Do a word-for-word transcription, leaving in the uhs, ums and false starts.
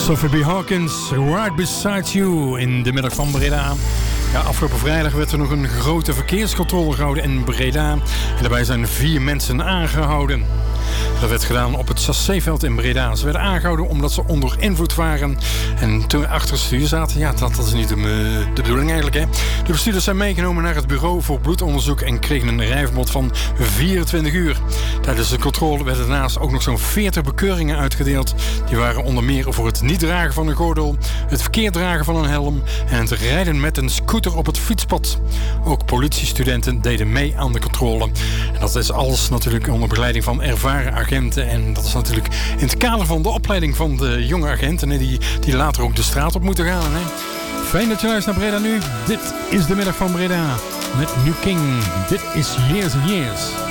Sophie B. Hawkins, Right Beside You in de middag van Breda. Ja, afgelopen vrijdag werd er nog een grote verkeerscontrole gehouden in Breda. En daarbij zijn vier mensen aangehouden. Dat werd gedaan op het Chasséveld in Breda. Ze werden aangehouden omdat ze onder invloed waren. En toen we achter het stuur zaten, ja, dat, dat is niet de, de bedoeling eigenlijk, hè. De bestuurders zijn meegenomen naar het bureau voor bloedonderzoek en kregen een rijverbod van vierentwintig uur. Tijdens de controle werden daarnaast ook nog zo'n veertig bekeuringen uitgedeeld. Die waren onder meer voor het niet dragen van een gordel, het verkeerd dragen van een helm en het rijden met een scooter op het fietspad. Ook politiestudenten deden mee aan de controle. En dat is alles natuurlijk onder begeleiding van ervaren agenten. En dat is natuurlijk in het kader van de opleiding van de jonge agenten die, die later ook de straat op moeten gaan. Hè? Fijn dat je luistert naar Breda Nu. Dit is de middag van Breda met Nu King. Dit is Years and Years.